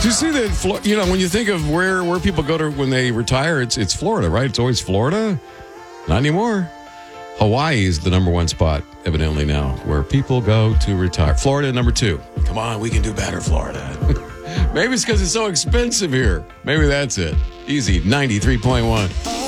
Do you see that? When you think of where people go to when they retire, it's Florida, right? It's always Florida. Not anymore. Hawaii is the number one spot, evidently now, where people go to retire. Florida, number 2. Come on, we can do better, Florida. Maybe it's because it's so expensive here. Maybe that's it. Easy, 93.1.